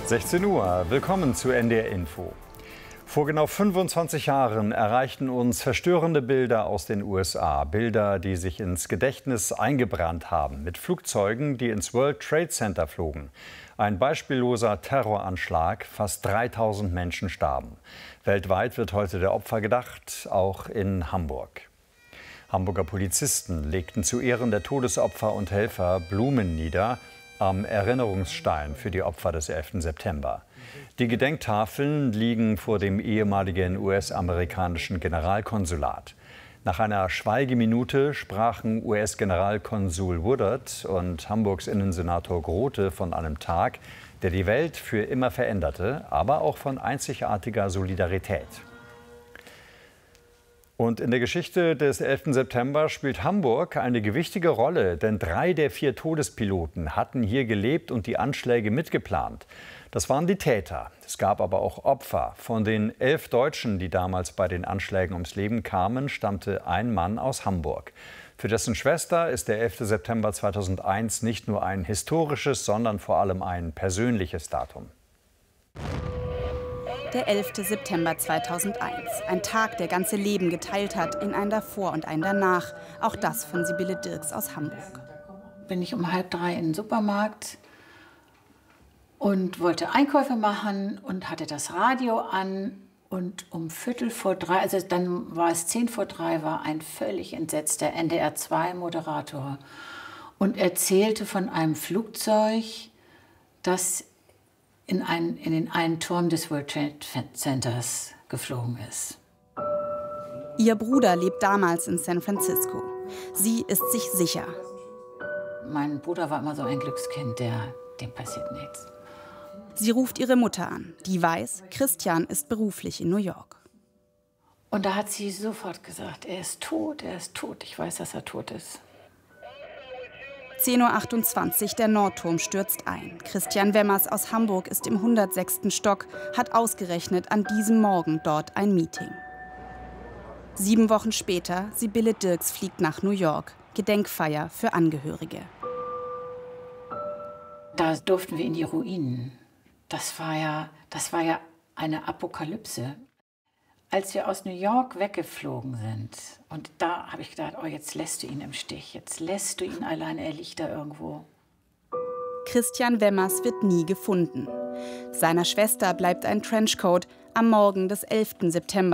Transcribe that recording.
16 Uhr, willkommen zu NDR Info. Vor genau 25 Jahren erreichten uns verstörende Bilder aus den USA. Bilder, die sich ins Gedächtnis eingebrannt haben. Mit Flugzeugen, die ins World Trade Center flogen. Ein beispielloser Terroranschlag, fast 3000 Menschen starben. Weltweit wird heute der Opfer gedacht, auch in Hamburg. Hamburger Polizisten legten zu Ehren der Todesopfer und Helfer Blumen nieder am Erinnerungsstein für die Opfer des 11. September. Die Gedenktafeln liegen vor dem ehemaligen US-amerikanischen Generalkonsulat. Nach einer Schweigeminute sprachen US-Generalkonsul Woodard und Hamburgs Innensenator Grote von einem Tag, der die Welt für immer veränderte, aber auch von einzigartiger Solidarität. Und in der Geschichte des 11. September spielt Hamburg eine gewichtige Rolle, denn 3 der 4 Todespiloten hatten hier gelebt und die Anschläge mitgeplant. Das waren die Täter. Es gab aber auch Opfer. Von den 11 Deutschen, die damals bei den Anschlägen ums Leben kamen, stammte ein Mann aus Hamburg. Für dessen Schwester ist der 11. September 2001 nicht nur ein historisches, sondern vor allem ein persönliches Datum. Der 11. September 2001. Ein Tag, der ganze Leben geteilt hat in ein Davor und ein Danach. Auch das von Sibylle Dirks aus Hamburg. Bin ich um 2:30 in den Supermarkt und wollte Einkäufe machen und hatte das Radio an. Und um 2:45, also dann war es 2:10 war ein völlig entsetzter NDR2-Moderator und erzählte von einem Flugzeug, das in den einen Turm des World Trade Centers geflogen ist. Ihr Bruder lebt damals in San Francisco. Sie ist sich sicher. Mein Bruder war immer so ein Glückskind, dem passiert nichts. Sie ruft ihre Mutter an, die weiß, Christian ist beruflich in New York. Und da hat sie sofort gesagt, er ist tot, ich weiß, dass er tot ist. 10:28 Uhr, der Nordturm stürzt ein. Christian Wemmers aus Hamburg ist im 106. Stock, hat ausgerechnet an diesem Morgen dort ein Meeting. 7 Wochen später, Sibylle Dirks fliegt nach New York. Gedenkfeier für Angehörige. Da durften wir in die Ruinen. Das war ja eine Apokalypse. Als wir aus New York weggeflogen sind, und da habe ich gedacht, oh, jetzt lässt du ihn im Stich, jetzt lässt du ihn allein, er liegt da irgendwo. Christian Wemmers wird nie gefunden. Seiner Schwester bleibt ein Trenchcoat am Morgen des 11. September